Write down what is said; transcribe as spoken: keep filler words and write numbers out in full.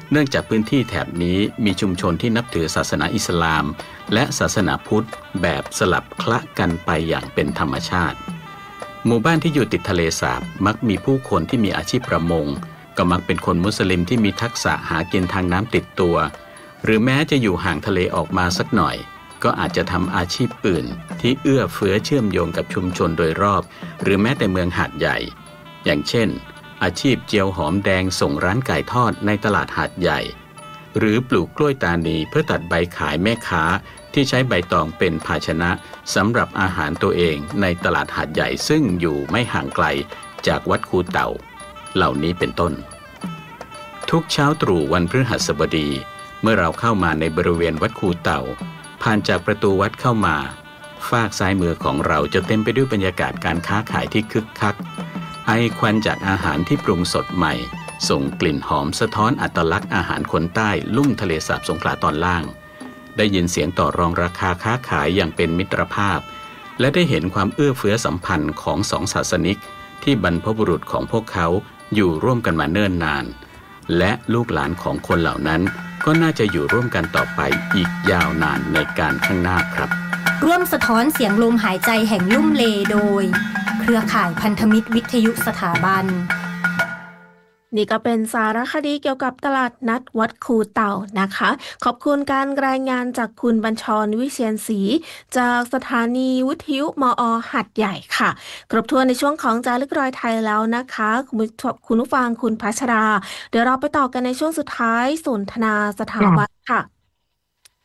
เนื่องจากพื้นที่แถบนี้มีชุมชนที่นับถือศาสนาอิสลามและศาสนาพุทธแบบสลับคละกันไปอย่างเป็นธรรมชาติหมู่บ้านที่อยู่ติดทะเลสาบมักมีผู้คนที่มีอาชีพประมงก็มักเป็นคนมุสลิมที่มีทักษะหากินทางน้ำติดตัวหรือแม้จะอยู่ห่างทะเลออกมาสักหน่อยก็อาจจะทำอาชีพอื่นที่เอื้อเฟื้อเชื่อมโยงกับชุมชนโดยรอบหรือแม้แต่เมืองหาดใหญ่อย่างเช่นอาชีพเจียวหอมแดงส่งร้านไก่ทอดในตลาดหาดใหญ่หรือปลูกกล้วยตานีเพื่อตัดใบขายแม่ค้าที่ใช้ใบตองเป็นภาชนะสำหรับอาหารตัวเองในตลาดหาดใหญ่ซึ่งอยู่ไม่ห่างไกลจากวัดคูเต่าเหล่านี้เป็นต้นทุกเช้าตรู่วันพฤหัสบดีเมื่อเราเข้ามาในบริเวณวัดคูเต่าผ่านจากประตูวัดเข้ามาฝากซ้ายมือของเราจะเต็มไปด้วยบรรยากาศการค้าขายที่คึกคักไอควันจากอาหารที่ปรุงสดใหม่ส่งกลิ่นหอมสะท้อนอัตลักษณ์อาหารคนใต้ลุ่มทะเลสาบสงขลาตอนล่างได้ยินเสียงต่อรองราคาค้าขายอย่างเป็นมิตรภาพและได้เห็นความเอื้อเฟื้อสัมพันธ์ของสองศาสนิกที่บรรพบุรุษของพวกเขาอยู่ร่วมกันมาเนิ่นนานและลูกหลานของคนเหล่านั้นก็น่าจะอยู่ร่วมกันต่อไปอีกยาวนานในการข้างหน้าครับร่วมสะท้อนเสียงลมหายใจแห่งลุ่มเลโดยเครือข่ายพันธมิตรวิทยุสถาบันนี่ก็เป็นสารคดีเกี่ยวกับตลาดนัดวัดคูเต่านะคะขอบคุณการรายงานจากคุณบัญชรวิเชียรศรีจากสถานีวิทยุมอหัดใหญ่ค่ะครบถ้วนในช่วงของจารึกรอยไทยแล้วนะคะคุณคุณผู้ฟังคุณพัชราเดี๋ยวเราไปต่อกันในช่วงสุดท้ายสนทนาสถาบันค่ะ